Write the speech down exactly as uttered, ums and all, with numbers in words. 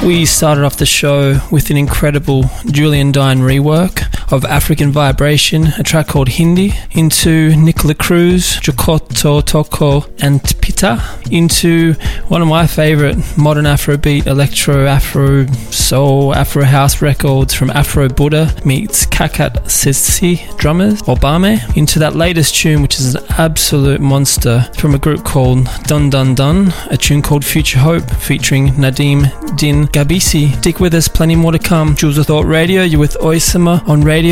We started off the show with an incredible Julian Dine rework of African Vibration, a track called Hindi, into Nicola Cruz, Jokoto Toko and Pita, into one of my favourite modern Afrobeat, electro, Afro soul, Afro house records from Afro Buddha meets Kakat Sisi drummers, Obame, into that latest tune which is an absolute monster from a group called Dun Dun Dun, a tune called Future Hope featuring Nadim Din Gabisi. Stick with us, plenty more to come. Jules of Thought Radio, you're with Oisama on Radio